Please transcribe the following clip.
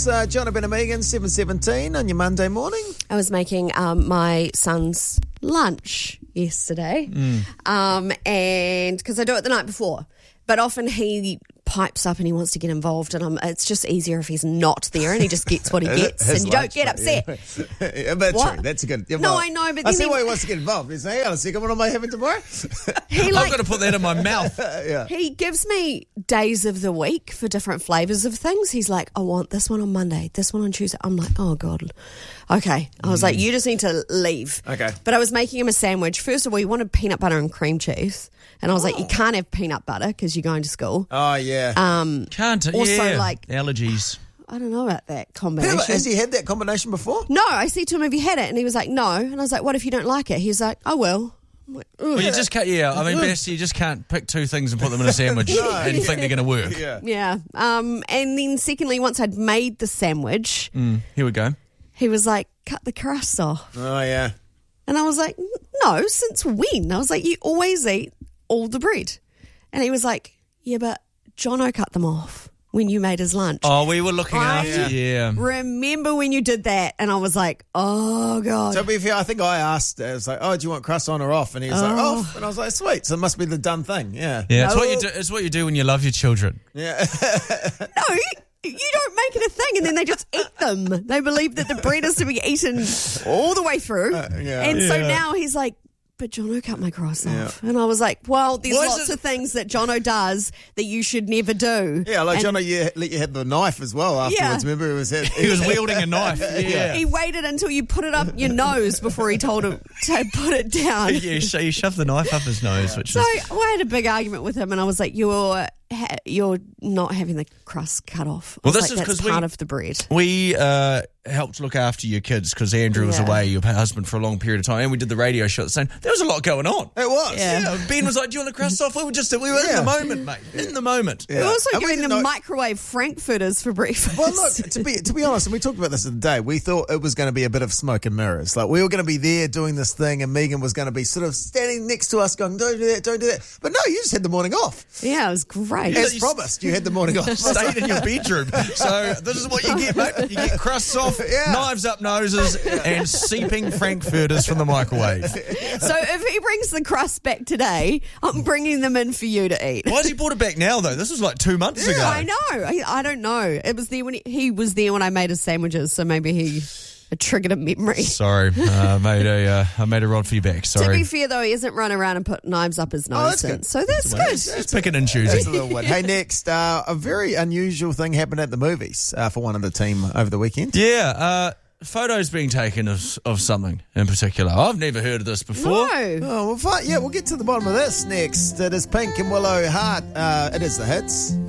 It's John Ben and Megan, 7:17 on your Monday morning. I was making my son's lunch yesterday, and because I do it the night before, but often he pipes up and he wants to get involved, and it's just easier if he's not there and he just gets what he gets and you don't get upset. Yeah, that's What? true. That's a good. Yeah, No, well, I know, but I then see he- why he wants to get involved. He's like, hang on a second, what am I having tomorrow? He I've got to put that in my mouth. He gives me days of the week for different flavours of things. He's like, I want this one on Monday, this one on Tuesday. I'm like, oh, God. Okay. I was like, you just need to leave. Okay. But I was making him a sandwich. First of all, he wanted peanut butter and cream cheese. And I was like, you can't have peanut butter because you're going to school. Oh, yeah. Can't. Also, like- allergies. I don't know about that combination. Has he had that combination before? No, I said to him, have you had it? And he was like, no. And I was like, what if you don't like it? He was like, I will. I'm like, ugh. Well, you just can't. Yeah, I mean, best you just can't pick two things and put them in a sandwich and think they're going to work. Yeah. Yeah. And then secondly, once I'd made the sandwich, Here we go. he was like, cut the crust off. Oh, yeah. And I was like, no, since when? I was like, you always eat all the bread. And he was like, yeah, but Jono cut them off when you made his lunch. Oh, we were looking after. Yeah. Remember when you did that? And I was like, oh, God. So, to be fair, I think I asked, I was like, oh, do you want crust on or off? And he was like, off. And I was like, sweet. So it must be the done thing. Yeah. Yeah, it's No. what you do. It's what you do when you love your children. Yeah. No, you don't make it a thing and then they just eat them. They believe that the bread is to be eaten all the way through. yeah. And so Yeah. now he's like, but Jono cut my crust off. And I was like, well, there's Why is lots it- of things that Jono does that you should never do. Yeah, like And Jono, you let you have the knife as well afterwards. Yeah. Remember, He was wielding a knife. Yeah. He waited until you put it up your nose before he told him to put it down. Yeah, so he shoved the knife up his nose, which So is... I had a big argument with him, and I was like, "You're not having the crust cut off." I Well, was this like, is that's 'cause part of the bread. We helped look after your kids because Andrew was Yeah. away, your husband, for a long period of time, and we did the radio show at the same. There was a lot going on. It was. Yeah. Ben was like, "Do you want the crust off?" We were in the moment, mate. In the moment. Yeah. We're also And we giving didn't them know- microwave frankfurters for breakfast. Well, look, to be honest, and we talked about this the other day, we thought it was going to be a bit of smoke and mirrors. Like, we were going to be there doing this thing, and Megan was going to be sort of standing next to us going, don't do that, don't do that. But no, you just had the morning off. Yeah, it was great. As promised, you had the morning off. Stayed in your bedroom. So this is what you get, mate. You get crusts off, Yeah. knives up noses, and seeping frankfurters from the microwave. So if he brings the crust back today, I'm bringing them in for you to eat. Why has he brought it back now, though? This was like 2 months ago. I know. I don't know. It was there when he was there when I made his sandwiches, so maybe it triggered a memory. Sorry, I made a rod for you back. To Sorry. be fair, though, he hasn't run around and put knives up his nose that's good. So that's good. Just picking and That's a choosing. little one. Hey, next, a very unusual thing happened at the movies for one of the team over the weekend. Yeah, photos being taken of something in particular. I've never heard of this before. No. Oh, well, fine. Yeah, we'll get to the bottom of this next. It is Pink and Willow Heart. It is the hits.